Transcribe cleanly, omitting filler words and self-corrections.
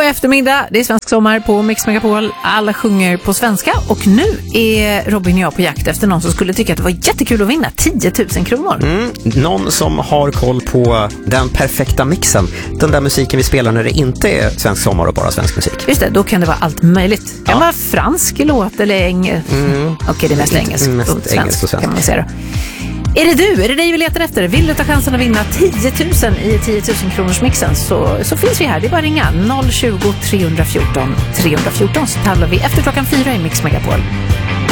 eftermiddag, det är svensk sommar på Mix Megapol. Alla sjunger på svenska och nu är Robin och jag på jakt efter någon som skulle tycka att det var jättekul att vinna 10 000 kronor. Någon som har koll på den perfekta mixen. Den där musiken vi spelar när det inte är svensk sommar och bara svensk musik. Just det, då kan det vara allt möjligt. Det kan vara fransk låt eller engelsk. Okej, det är mest engelsk. Mest engelsk och svensk kan man säga då. Är det du? Är det dig vi letar efter? Vill du ta chansen att vinna 10 000 i 10 000 kronors mixen så finns vi här. Det är bara att ringa 020 314 314 så talar vi efter klockan 4 i Mix Megapol.